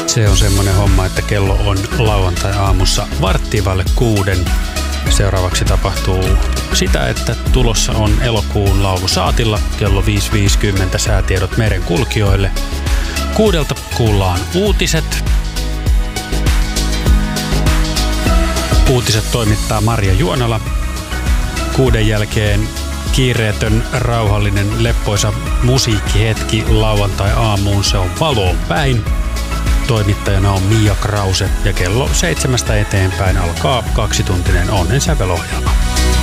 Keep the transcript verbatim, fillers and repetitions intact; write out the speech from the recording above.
Se on semmonen homma, että kello on lauantai-aamussa varttiin vaille kuuden. Seuraavaksi tapahtuu sitä, että tulossa on elokuun laulu saatilla kello viisi viisikymmentä säätiedot merenkulkijoille. Kuudelta kuullaan uutiset. Uutiset toimittaa Marja Juonala. Kuuden jälkeen kiireetön, rauhallinen, leppoisa musiikkihetki lauantai-aamuun. Se on Valoon päin. Toimittajana on Mia Krause ja kello seitsemästä eteenpäin alkaa kaksituntinen onnensävelohjelma.